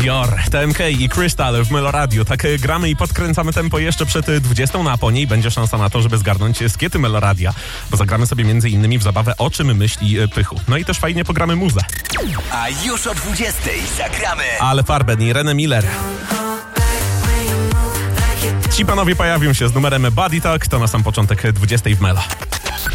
Dior, TMK i Crystal w Meloradiu. Tak gramy i podkręcamy tempo jeszcze przed 20, no a po niej będzie szansa na to, żeby zgarnąć skiety Meloradia, bo zagramy sobie między innymi w zabawę O czym myśli Pychu. No i też fajnie pogramy muzę. A już o 20 zagramy Ale Farben i René Miller. Ci panowie pojawią się z numerem Body Talk, to na sam początek 20 w Melo.